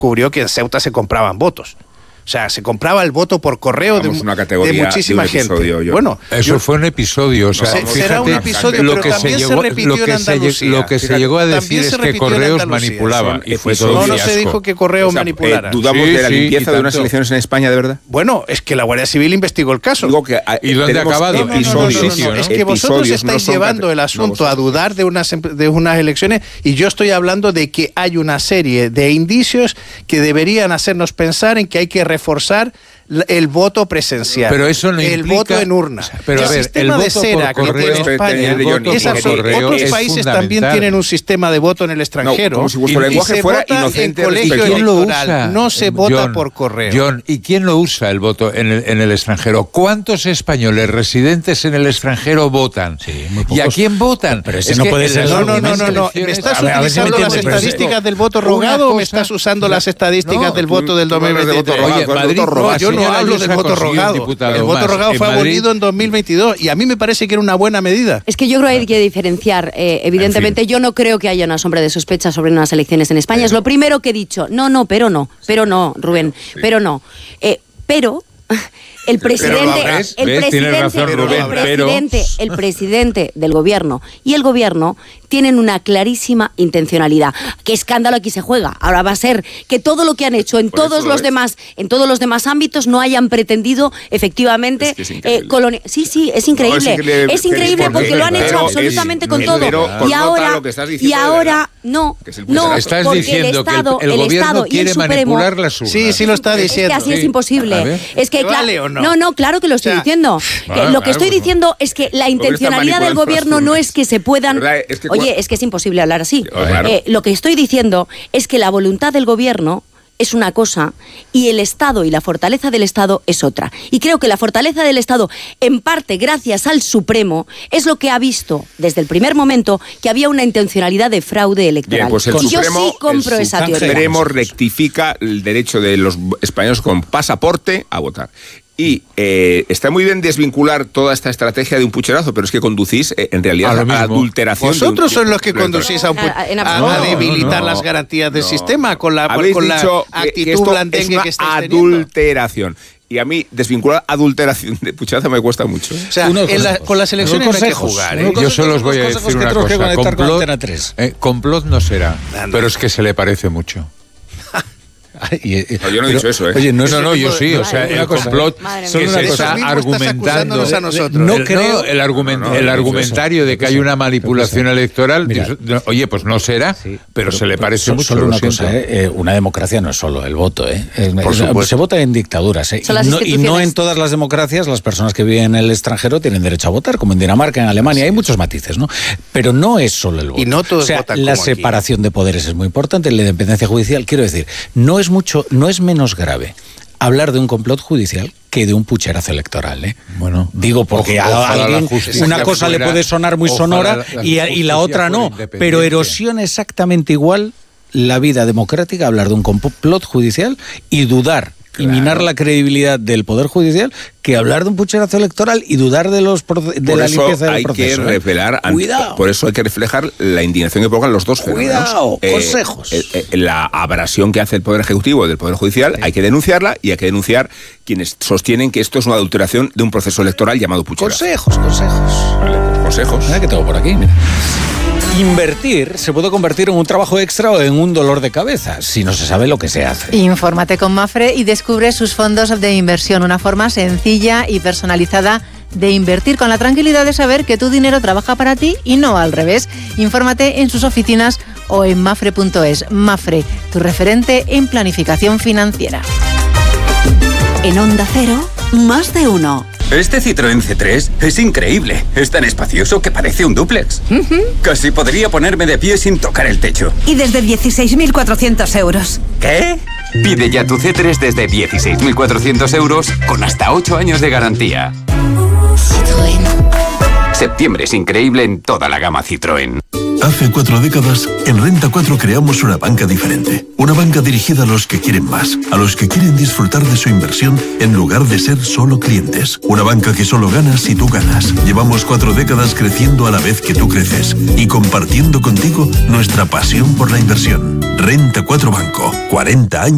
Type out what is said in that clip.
descubrió que en Ceuta se compraban votos. O sea, se compraba el voto por correo de muchísima gente. Bueno, eso fue un episodio. O sea, será un episodio, lo pero que también se repitió en Andalucía. Lo que se llegó a decir es que Correos manipulaba. Y fue todo no se dijo que Correos manipulara. ¿Dudamos de la limpieza de unas elecciones en España, de verdad? Bueno, es que la Guardia Civil investigó el caso. Digo que, ¿y dónde ha acabado? No. Es que vosotros estáis llevando el asunto a dudar de unas elecciones, y yo estoy hablando de que hay una serie de indicios que deberían hacernos pensar en que hay que reforzar el voto presencial, pero eso no el implica, voto en urna. Pero el sistema de cera que tiene España es absoluto. Otros países también tienen un sistema de voto en el extranjero. Como si vuestro lenguaje fuera inocente. ¿Quién lo usa? No se vota por correo. John, ¿y quién lo usa el voto en el extranjero? ¿Cuántos españoles residentes en el extranjero votan? Sí, muy pocos. ¿Y a quién votan? Pero ese no puede ser. No. ¿Me estás utilizando las estadísticas del voto rogado o me estás usando las estadísticas del voto del 2023? Oye, Madrid, yo no hablo del voto rogado. El voto rogado fue abolido en 2022 y a mí me parece que era una buena medida. Es que yo creo que hay que diferenciar. Evidentemente, yo no creo que haya una sombra de sospecha sobre unas elecciones en España. Es lo primero que he dicho. Pero no, Rubén. Pero el presidente del gobierno y el gobierno tienen una clarísima intencionalidad. ¿Qué escándalo aquí se juega? Ahora va a ser que todo lo que han hecho en todos los demás ámbitos no hayan pretendido efectivamente Sí, es increíble. No, es increíble porque lo han hecho absolutamente con todo. Y ahora no. Estás diciendo que el gobierno quiere manipular las urnas. Sí, lo está diciendo. Es que así es imposible. Es que no, claro que lo estoy diciendo. Lo que estoy diciendo es que la intencionalidad del gobierno no es que se puedan... Oye, es que es imposible hablar así. Lo que estoy diciendo es que la voluntad del gobierno es una cosa y el Estado y la fortaleza del Estado es otra. Y creo que la fortaleza del Estado, en parte gracias al Supremo, es lo que ha visto desde el primer momento que había una intencionalidad de fraude electoral. Bien, pues el Supremo rectifica el derecho de los españoles con pasaporte a votar. Y está muy bien desvincular toda esta estrategia de un pucherazo, pero es que conducís en realidad a la adulteración. Vosotros son los que conducís a debilitar las garantías del sistema con la actitud blandengue que estáis teniendo. Adulteración. Y a mí, desvincular adulteración de pucherazo me cuesta mucho. O sea, con las elecciones hay que jugar. Yo solo os voy a decir una cosa. Complot no será, pero es que se le parece mucho. Yo no he dicho eso, ¿eh? Oye, yo sí. O sea, el complot que se está argumentando. No creo el argumentario de que hay una manipulación electoral. Oye, pues no será, pero se le parece mucho. Solo una cosa, una democracia no es solo el voto, se vota en dictaduras, y no en todas las democracias las personas que viven en el extranjero tienen derecho a votar, como en Dinamarca, en Alemania, hay muchos matices, ¿no? Pero no es solo el voto. Y no todos votan como la separación aquí. De poderes es muy importante, la independencia judicial, quiero decir, no es menos grave hablar de un complot judicial que de un pucherazo electoral, Bueno, digo porque a alguien una cosa le puede sonar muy sonora y la otra no, pero erosiona exactamente igual la vida democrática hablar de un complot judicial y dudar y minar la credibilidad del Poder Judicial que hablar de un pucherazo electoral y dudar de la limpieza del proceso. Por eso hay que reflejar la indignación que provocan los dos fenómenos. Consejos. La aberración que hace el Poder Ejecutivo del Poder Judicial, hay que denunciarla y hay que denunciar quienes sostienen que esto es una adulteración de un proceso electoral llamado pucherazo. Consejos. Mira que tengo por aquí, mira. Invertir se puede convertir en un trabajo extra o en un dolor de cabeza si no se sabe lo que se hace. Infórmate con Mapfre y descubre sus fondos de inversión, una forma sencilla y personalizada de invertir con la tranquilidad de saber que tu dinero trabaja para ti y no al revés. Infórmate en sus oficinas o en mapfre.es. Mapfre, tu referente en planificación financiera. En Onda Cero, más de uno. Este Citroën C3 es increíble. Es tan espacioso que parece un dúplex. Casi podría ponerme de pie sin tocar el techo. Y desde 16.400 euros. ¿Qué? Pide ya tu C3 desde 16.400 euros con hasta 8 años de garantía. Citroën. Septiembre es increíble en toda la gama Citroën. Hace 4 décadas, en Renta 4 creamos una banca diferente. Una banca dirigida a los que quieren más, a los que quieren disfrutar de su inversión en lugar de ser solo clientes. Una banca que solo gana si tú ganas. Llevamos 4 décadas creciendo a la vez que tú creces y compartiendo contigo nuestra pasión por la inversión. Renta 4 Banco, 40 años.